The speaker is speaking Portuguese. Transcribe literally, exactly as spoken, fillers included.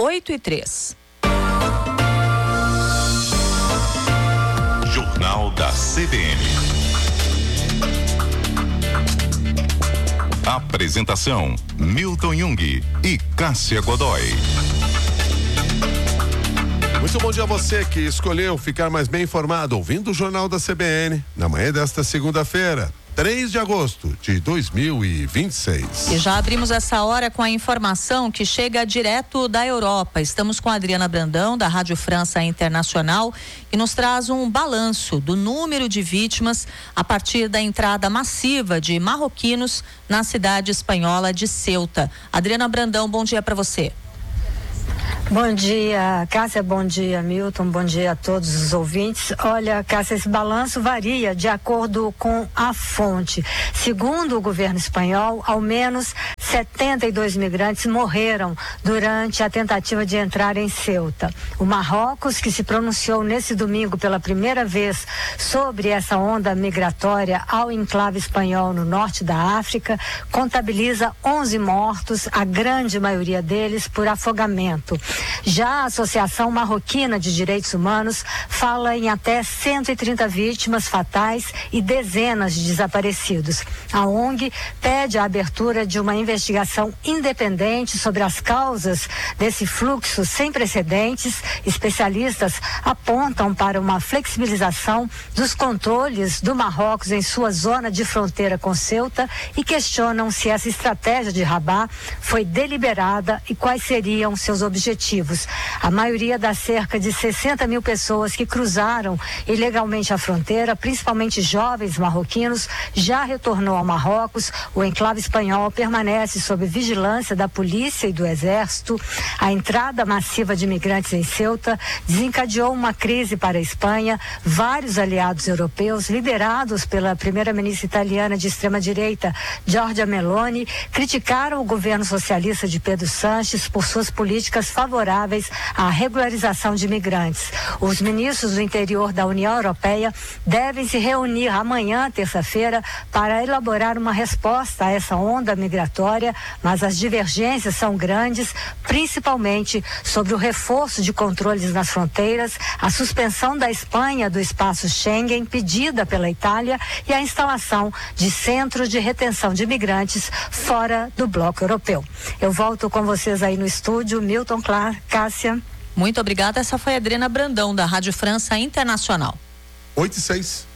oito e três. Jornal da C B N. Apresentação: Milton Jung e Cássia Godoy. Muito bom dia a você que escolheu ficar mais bem informado ouvindo o Jornal da C B N na manhã desta segunda-feira, três de agosto de dois mil e vinte e seis. E já abrimos essa hora com a informação que chega direto da Europa. Estamos com a Adriana Brandão, da Rádio França Internacional, que nos traz um balanço do número de vítimas a partir da entrada massiva de marroquinos na cidade espanhola de Ceuta. Adriana Brandão, bom dia para você. Bom dia, Cássia, bom dia, Milton, bom dia a todos os ouvintes. Olha, Cássia, esse balanço varia de acordo com a fonte. Segundo o governo espanhol, ao menos setenta e dois migrantes morreram durante a tentativa de entrar em Ceuta. O Marrocos, que se pronunciou nesse domingo pela primeira vez sobre essa onda migratória ao enclave espanhol no norte da África, contabiliza onze mortos, a grande maioria deles por afogamento. Já a Associação Marroquina de Direitos Humanos fala em até cento e trinta vítimas fatais e dezenas de desaparecidos. A O N G pede a abertura de uma investigação independente sobre as causas desse fluxo sem precedentes. Especialistas apontam para uma flexibilização dos controles do Marrocos em sua zona de fronteira com Ceuta e questionam se essa estratégia de Rabat foi deliberada e quais seriam seus objetivos. A maioria das cerca de sessenta mil pessoas que cruzaram ilegalmente a fronteira, principalmente jovens marroquinos, já retornou ao Marrocos. O enclave espanhol permanece sob vigilância da polícia e do exército. A entrada massiva de imigrantes em Ceuta desencadeou uma crise para a Espanha. Vários aliados europeus, liderados pela primeira-ministra italiana de extrema-direita, Giorgia Meloni, criticaram o governo socialista de Pedro Sánchez por suas políticas favoráveis à regularização de imigrantes. Os ministros do interior da União Europeia devem se reunir amanhã, terça-feira, para elaborar uma resposta a essa onda migratória, mas as divergências são grandes, principalmente sobre o reforço de controles nas fronteiras, a suspensão da Espanha do espaço Schengen pedida pela Itália e a instalação de centros de retenção de imigrantes fora do bloco europeu. Eu volto com vocês aí no estúdio, Milton, Clara, Cássia. Muito obrigada. Essa foi a Adriana Brandão, da Rádio França Internacional. oito e seis.